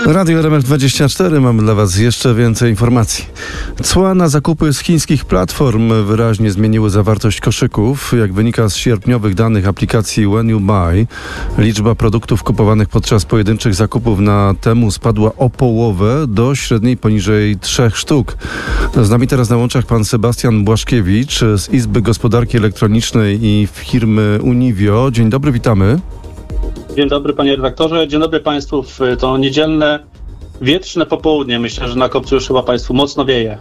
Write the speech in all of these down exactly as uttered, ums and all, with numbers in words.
Radio R M F dwadzieścia cztery, mamy dla Was jeszcze więcej informacji. Cła na zakupy z chińskich platform wyraźnie zmieniły zawartość koszyków. Jak wynika z sierpniowych danych aplikacji When You Buy, liczba produktów kupowanych podczas pojedynczych zakupów na Temu spadła o połowę do średniej poniżej trzech sztuk. Z nami teraz na łączach pan Sebastian Błaszkiewicz z Izby Gospodarki Elektronicznej i firmy Univio. Dzień dobry, witamy. Dzień dobry panie redaktorze, dzień dobry państwu w to niedzielne, wietrzne popołudnie. Myślę, że na kopcu już chyba państwu mocno wieje.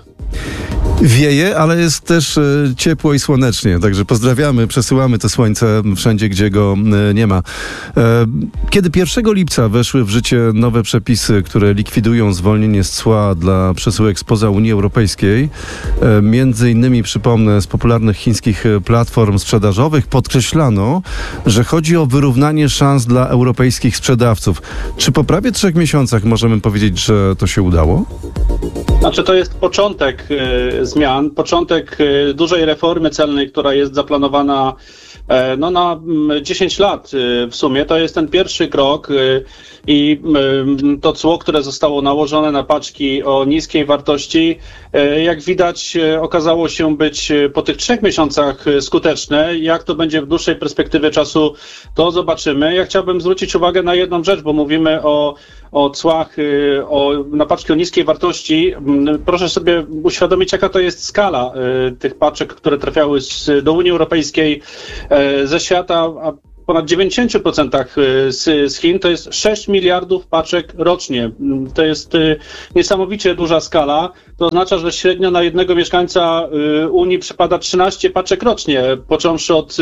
Wieje, ale jest też e, ciepło i słonecznie, także pozdrawiamy, przesyłamy to słońce wszędzie, gdzie go e, nie ma. E, kiedy pierwszego lipca weszły w życie nowe przepisy, które likwidują zwolnienie z cła dla przesyłek spoza Unii Europejskiej, e, między innymi, przypomnę, z popularnych chińskich platform sprzedażowych, podkreślano, że chodzi o wyrównanie szans dla europejskich sprzedawców. Czy po prawie trzech miesiącach możemy powiedzieć, że to się udało? Znaczy, to jest początek y, zmian, początek y, dużej reformy celnej, która jest zaplanowana y, no, na y, dziesięć lat y, w sumie. To jest ten pierwszy krok y, i y, to cło, które zostało nałożone na paczki o niskiej wartości, y, jak widać y, okazało się być y, po tych trzech miesiącach y, skuteczne. Jak to będzie w dłuższej perspektywie czasu, to zobaczymy. Ja chciałbym zwrócić uwagę na jedną rzecz, bo mówimy o o cłach, o, na paczki o niskiej wartości. Proszę sobie uświadomić, jaka to jest skala y, tych paczek, które trafiały z, do Unii Europejskiej y, ze świata, a ponad dziewięćdziesiąt procent z, z Chin to jest sześć miliardów paczek rocznie. To jest y, niesamowicie duża skala. To oznacza, że średnio na jednego mieszkańca y, Unii przypada trzynaście paczek rocznie, począwszy od y,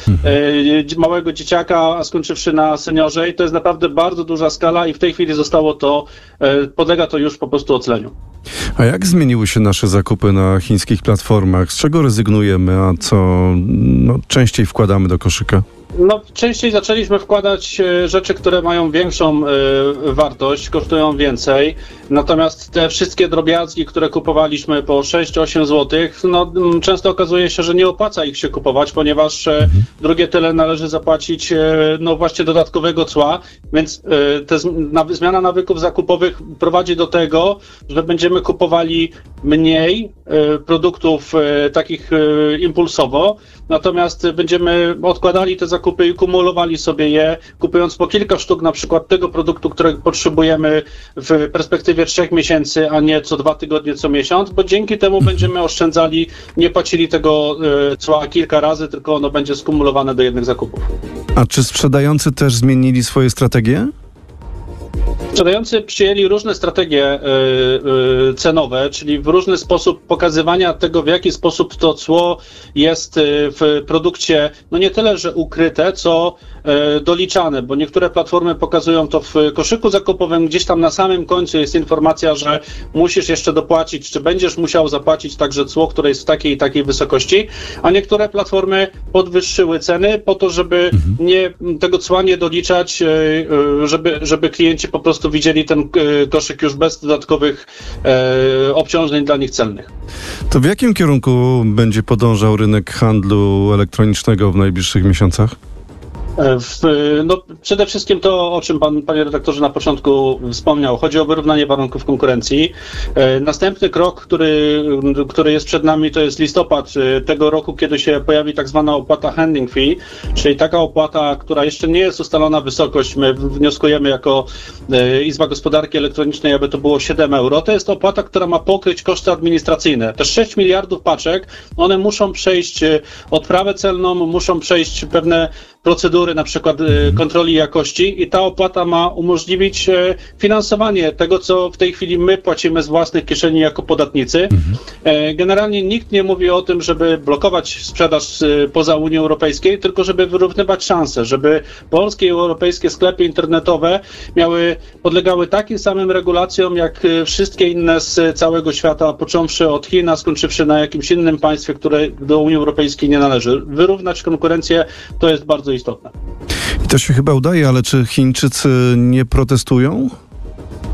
y, małego dzieciaka, a skończywszy na seniorze. I to jest naprawdę bardzo duża skala i w tej chwili zostało to, y, podlega to już po prostu ocleniu. A jak zmieniły się nasze zakupy na chińskich platformach? Z czego rezygnujemy, a co no, częściej wkładamy do koszyka? No, częściej zaczęliśmy wkładać e, rzeczy, które mają większą e, wartość, kosztują więcej. Natomiast te wszystkie drobiazgi, które kupowaliśmy po sześć osiem złotych, no m, często okazuje się, że nie opłaca ich się kupować, ponieważ e, drugie tyle należy zapłacić e, no właśnie dodatkowego cła. Więc e, te na, zmiana nawyków zakupowych prowadzi do tego, że będziemy kupowali mniej e, produktów e, takich e, impulsowo, natomiast będziemy odkładali te zakupy i kumulowali sobie je, kupując po kilka sztuk na przykład tego produktu, którego potrzebujemy w perspektywie trzech miesięcy, a nie co dwa tygodnie, co miesiąc, bo dzięki temu będziemy oszczędzali, nie płacili tego y, cła kilka razy, tylko ono będzie skumulowane do jednych zakupów. A czy sprzedający też zmienili swoje strategie? Sprzedający przyjęli różne strategie y, y, cenowe, czyli w różny sposób pokazywania tego, w jaki sposób to cło jest y, w produkcie, no nie tyle, że ukryte, co y, doliczane, bo niektóre platformy pokazują to w koszyku zakupowym, gdzieś tam na samym końcu jest informacja, że musisz jeszcze dopłacić, czy będziesz musiał zapłacić także cło, które jest w takiej i takiej wysokości, a niektóre platformy podwyższyły ceny po to, żeby nie, tego cła nie doliczać, y, y, żeby, żeby klienci po prostu widzieli ten koszyk już bez dodatkowych e, obciążeń dla nich celnych. To w jakim kierunku będzie podążał rynek handlu elektronicznego w najbliższych miesiącach? W, no, przede wszystkim to, o czym pan, panie redaktorze, na początku wspomniał. Chodzi o wyrównanie warunków konkurencji. E, następny krok, który, który jest przed nami, to jest listopad tego roku, kiedy się pojawi tak zwana opłata handling fee, czyli taka opłata, która jeszcze nie jest ustalona wysokość. My wnioskujemy jako e, Izba Gospodarki Elektronicznej, aby to było siedem euro. To jest opłata, która ma pokryć koszty administracyjne. Te sześć miliardów paczek, one muszą przejść odprawę celną, muszą przejść pewne procedury, na przykład y, kontroli jakości i ta opłata ma umożliwić y, finansowanie tego, co w tej chwili my płacimy z własnych kieszeni jako podatnicy. Mhm. Y, generalnie nikt nie mówi o tym, żeby blokować sprzedaż y, poza Unią Europejską, tylko żeby wyrównywać szanse, żeby polskie i europejskie sklepy internetowe miały, podlegały takim samym regulacjom, jak y, wszystkie inne z całego świata, począwszy od Chin, a skończywszy na jakimś innym państwie, które do Unii Europejskiej nie należy. Wyrównać konkurencję to jest bardzo istotne. I to się chyba udaje, ale czy Chińczycy nie protestują?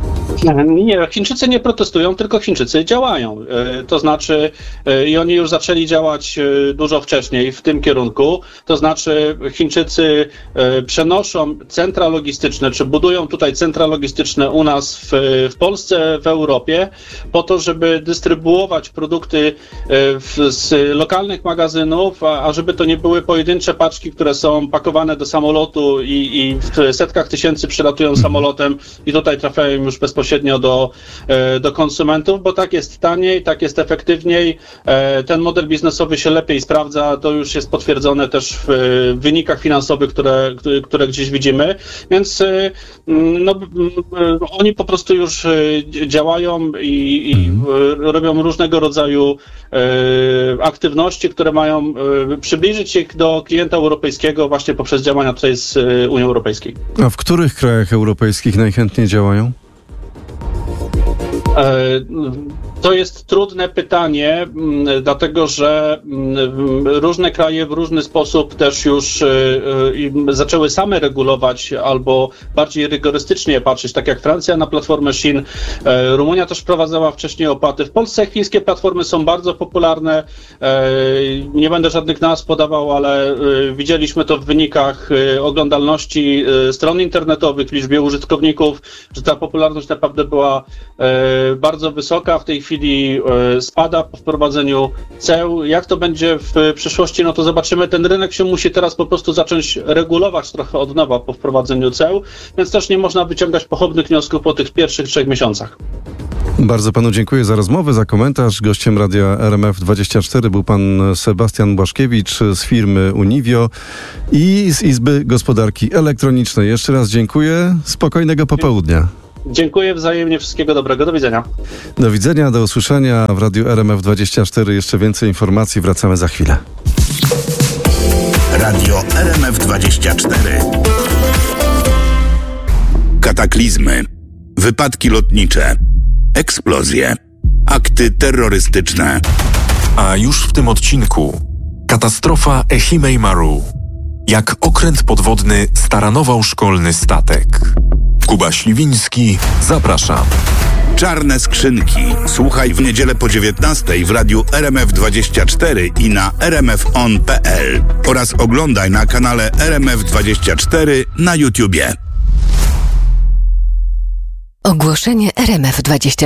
Nie, Chińczycy nie protestują, tylko Chińczycy działają. To znaczy, i oni już zaczęli działać dużo wcześniej w tym kierunku, to znaczy Chińczycy przenoszą centra logistyczne, czy budują tutaj centra logistyczne u nas w, w Polsce, w Europie, po to, żeby dystrybuować produkty w, z lokalnych magazynów, a, a żeby to nie były pojedyncze paczki, które są pakowane do samolotu i, i w setkach tysięcy przylatują samolotem i tutaj trafiają już bezpośrednio do, do konsumentów, bo tak jest taniej, tak jest efektywniej, ten model biznesowy się lepiej sprawdza, to już jest potwierdzone też w wynikach finansowych, które, które gdzieś widzimy, więc no, oni po prostu już działają i, i robią różnego rodzaju aktywności, które mają przybliżyć się do klienta europejskiego właśnie poprzez działania tutaj z Unią Europejskiej. A w których krajach europejskich najchętniej działają? To jest trudne pytanie, dlatego że różne kraje w różny sposób też już zaczęły same regulować albo bardziej rygorystycznie patrzeć, tak jak Francja na platformę Shin. Rumunia też wprowadzała wcześniej opłaty. W Polsce chińskie platformy są bardzo popularne. Nie będę żadnych nazw podawał, ale widzieliśmy to w wynikach oglądalności stron internetowych, w liczbie użytkowników, że ta popularność naprawdę była bardzo wysoka. W tej chwili spada po wprowadzeniu ceł. Jak to będzie w przyszłości, no to zobaczymy. Ten rynek się musi teraz po prostu zacząć regulować trochę od nowa po wprowadzeniu ceł, więc też nie można wyciągać pochopnych wniosków po tych pierwszych trzech miesiącach. Bardzo panu dziękuję za rozmowę, za komentarz. Gościem Radia R M F dwadzieścia cztery był pan Sebastian Błaszkiewicz z firmy Univio i z Izby Gospodarki Elektronicznej. Jeszcze raz dziękuję. Spokojnego popołudnia. Dziękuję wzajemnie. Wszystkiego dobrego. Do widzenia. Do widzenia, do usłyszenia w Radiu R M F dwadzieścia cztery. Jeszcze więcej informacji. Wracamy za chwilę. Radio R M F dwadzieścia cztery. Kataklizmy, wypadki lotnicze, eksplozje, akty terrorystyczne. A już w tym odcinku katastrofa Ehime Maru. Jak okręt podwodny staranował szkolny statek. Kuba Śliwiński, zapraszam. Czarne skrzynki. Słuchaj w niedzielę po dziewiętnastej w radiu R M F dwadzieścia cztery i na r m f on kropka p l oraz oglądaj na kanale R M F dwadzieścia cztery na YouTubie. Ogłoszenie R M F dwadzieścia